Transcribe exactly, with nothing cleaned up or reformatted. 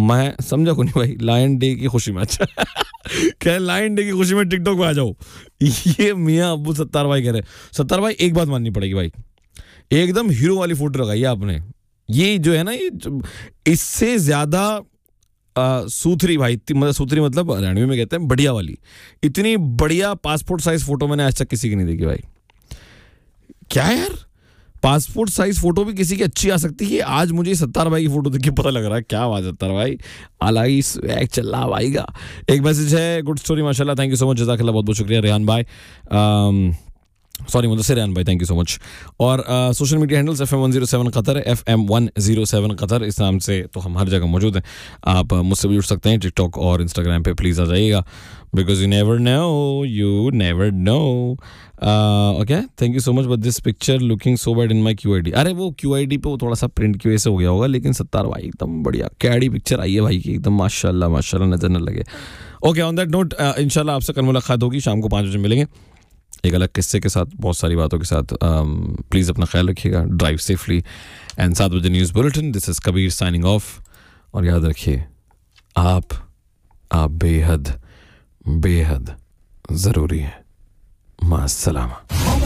मैं समझा को नहीं भाई, लायन डे की खुशी में। अच्छा कह लायन डे की खुशी में टिकटॉक पे आ जाओ। ये मियाँ अब्बू सत्तार भाई कह रहे। सत्तार भाई एक बात माननी पड़ेगी भाई, एकदम हीरो वाली फोटो लगाई है आपने। ये जो है ना, ये इससे ज्यादा सूथरी भाई, मतलब सूथरी मतलब हरियाणवी में कहते हैं बढ़िया वाली, इतनी बढ़िया पासपोर्ट साइज फोटो मैंने आज तक किसी की नहीं देखी भाई। क्या यार, पासपोर्ट साइज फोटो भी किसी की अच्छी आ सकती है। आज मुझे सत्तार भाई की फोटो देख के पता लग रहा है। क्या बात है सत्तार भाई, आलाई स्वैग चल रहा भाई का। एक मैसेज है, गुड स्टोरी माशाल्लाह, थैंक यू सो मच, जज़ाकल्लाह, बहुत बहुत शुक्रिया रेहान भाई, सॉरी मुदस्सिर रेहान भाई, थैंक यू सो मच। और social media handles F M one zero seven Qatar, F M one zero seven Qatar, इस नाम से तो हम हर जगह मौजूद हैं। आप मुझसे भी जुड़ सकते हैं टिकटॉक और इंस्टाग्राम पे, प्लीज़ आ जाइएगा, because you never know, you never know. Okay, thank you so much, but this picture looking so bad in my Q I D. अरे वो क्यू आई डी पे वो थोड़ा सा प्रिंट की वजह से हो गया होगा, लेकिन सत्तार भाई एकदम बढ़िया कैडी पिक्चर आई है भाई की, एकदम माशाल्लाह माशाल्लाह, नजर न लगे। ओके, ऑन दैट नोट इंशाल्लाह आपसे कल मुलाकात होगी, शाम को पाँच बजे मिलेंगे एक अलग किस्से के साथ, बहुत सारी बातों के साथ। प्लीज़ अपना ख्याल रखिएगा, ड्राइव सेफली, एंड सात बजे news bulletin. This is Kabir signing off, और याद रखिए आप आप बेहद बेहद ज़रूरी है। मास्सलामा।